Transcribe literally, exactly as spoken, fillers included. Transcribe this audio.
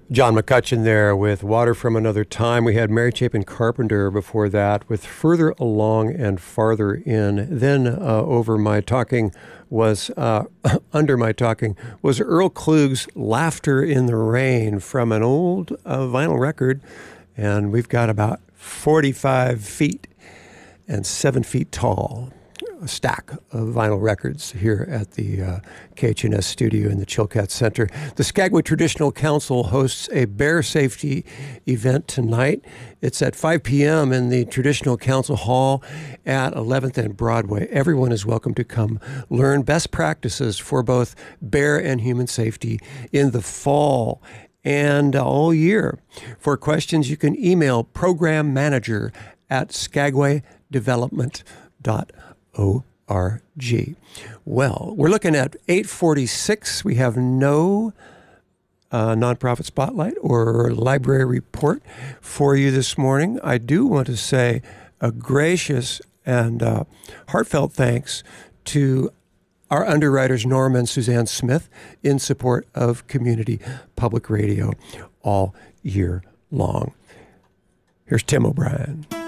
John McCutcheon there with Water from Another Time. We had Mary Chapin Carpenter before that with Further Along and Farther In. Then uh, over my talking was, uh, under my talking, was Earl Klug's Laughter in the Rain from an old uh, vinyl record. And we've got about forty-five feet and seven feet tall. A stack of vinyl records here at the uh, K H N S studio in the Chilkat Center. The Skagway Traditional Council hosts a bear safety event tonight. It's at five p.m. in the Traditional Council Hall at eleventh and Broadway. Everyone is welcome to come learn best practices for both bear and human safety in the fall and all year. For questions, you can email program manager at skagway development dot org. O R G. Well, we're looking at eight forty-six. We have no uh, nonprofit spotlight or library report for you this morning. I do want to say a gracious and uh, heartfelt thanks to our underwriters, Norm and Suzanne Smith, in support of community public radio all year long. Here's Tim O'Brien.